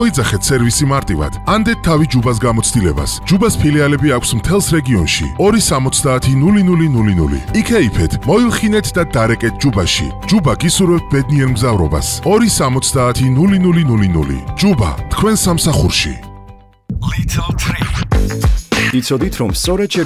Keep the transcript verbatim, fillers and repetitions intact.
მოიძახეთ სერვისი მარტივად. ანდეთ თავი ჯუბას გამოცდილებას. ჯუბას ფილიალები აქვს მთელს რეგიონში. ორი სამოცდაათი ნული ნული ნული ნული. იქეიფეთ, მოილხინეთ და დარეკეთ ჯუბაში. ჯუბა გისურვებთ ბედნიერ მგზავრობას. ორი სამოცდაათი ნული ნული ნული ნული. ჯუბა, თქვენ სამსახურში. Little Trip. იცოდით, რომ სწორედ